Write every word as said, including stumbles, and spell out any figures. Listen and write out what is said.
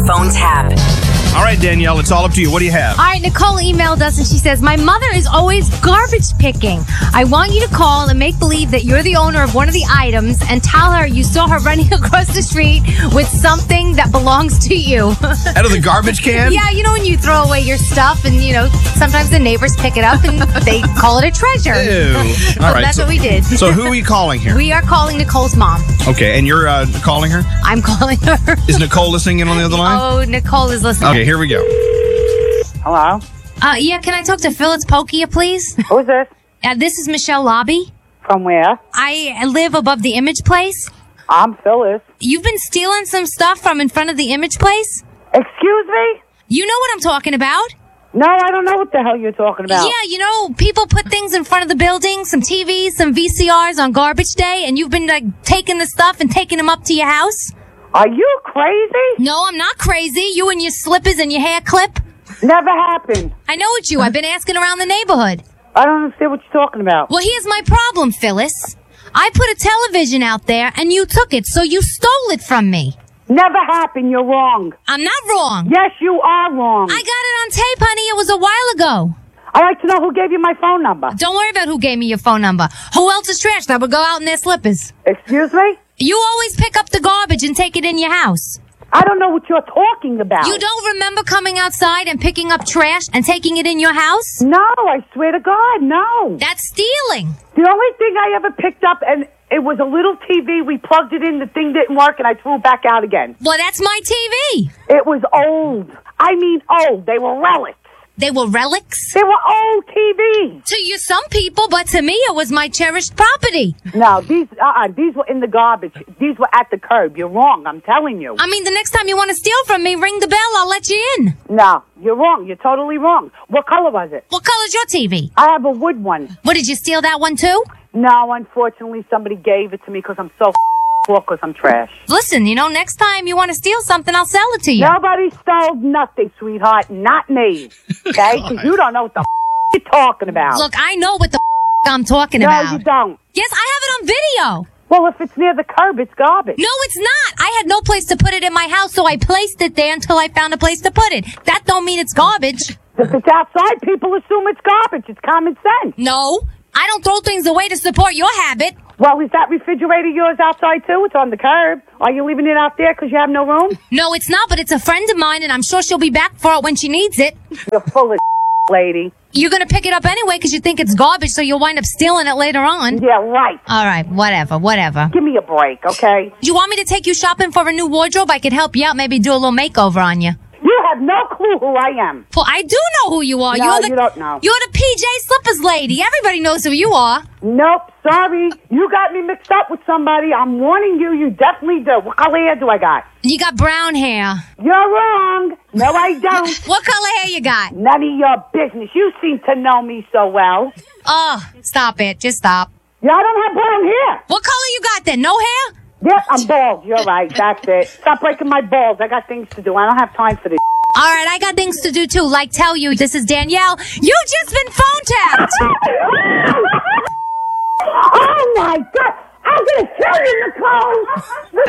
phone tap. All right, Danielle, it's all up to you. What do you have? All right, Nicole emailed us and she says, my mother is always garbage picking. I want you to call and make believe that you're the owner of one of the items and tell her you saw her running across the street with something that belongs to you. Out of the garbage can? Yeah, you know when you throw away your stuff and, you know, sometimes the neighbors pick it up and they call it a treasure. Ew. So All right. that's so, what we did. So who are we calling here? We are calling Nicole's mom. Okay, and you're uh, calling her? I'm calling her. Is Nicole listening in on the other line? Oh, Nicole is listening. Okay, here we go. Hello? Uh, yeah, can I talk to Phyllis Pokia, please? Who's this? Uh, this is Michelle Lobby. From where? I live above the Image Place. I'm Phyllis. You've been stealing some stuff from in front of the Image Place? Excuse me? You know what I'm talking about? No, I don't know what the hell you're talking about. Yeah, you know, people put things in front of the building, some T Vs, some V C Rs on garbage day, and you've been, like, taking the stuff and taking them up to your house? Are you crazy? No, I'm not crazy. You and your slippers and your hair clip. Never happened. I know it's you. I've been asking around the neighborhood. I don't understand what you're talking about. Well, here's my problem, Phyllis. I put a television out there, and you took it, so you stole it from me. Never happened. You're wrong. I'm not wrong. Yes, you are wrong. I got it on tape, honey. It was a while ago. I'd like to know who gave you my phone number. Don't worry about who gave me your phone number. Who else is trash that would go out in their slippers? Excuse me? You always pick up the garbage and take it in your house. I don't know what you're talking about. You don't remember coming outside and picking up trash and taking it in your house? No, I swear to God, no. That's stealing. The only thing I ever picked up, and it was a little T V. We plugged it in, the thing didn't work, and I threw it back out again. Well, that's my T V. It was old. I mean old. They were relics. They were relics? They were old T Vs. To you, some people, but to me, it was my cherished property. No, these uh-uh, these were in the garbage. These were at the curb. You're wrong. I'm telling you. I mean, the next time you want to steal from me, ring the bell. I'll let you in. No, you're wrong. You're totally wrong. What color was it? What color's your T V? I have a wood one. What, did you steal that one too? No, unfortunately, somebody gave it to me because I'm so poor because I'm trash. Listen, you know, next time you want to steal something, I'll sell it to you. Nobody stole nothing, sweetheart. Not me. Okay? Because you don't know what the you're talking about. Look, I know what the I'm talking no, about. No, you don't. Yes, I have it on video. Well, if it's near the curb, it's garbage. No, it's not. I had no place to put it in my house, so I placed it there until I found a place to put it. That don't mean it's garbage. If it's outside, people assume it's garbage. It's common sense. No, I don't throw things away to support your habit. Well, is that refrigerator yours outside, too? It's on the curb. Are you leaving it out there because you have no room? No, it's not, but it's a friend of mine, and I'm sure she'll be back for it when she needs it. You're full of lady. You're going to pick it up anyway because you think it's garbage, so you'll wind up stealing it later on. Yeah, right. All right, whatever, whatever. Give me a break, okay? Do you want me to take you shopping for a new wardrobe? I could help you out, maybe do a little makeover on you. You have no clue who I am. Well, I do know who you are. No, you're the, you don't know. You're the P J Slippers lady. Everybody knows who you are. Nope, sorry. You got me mixed up with somebody. I'm warning you, you definitely do. What color hair do I got? You got brown hair. You're wrong. No, I don't. What color hair you got? None of your business. You seem to know me so well. Oh, stop it. Just stop. Yeah, I don't have brown hair. What color you got then? No hair? Yep, I'm bald. You're right. That's it. Stop breaking my balls. I got things to do. I don't have time for this. All right, I got things to do too. Like tell you, this is Danielle. You just been phone tapped. Oh my God! I'm gonna kill you, Nicole.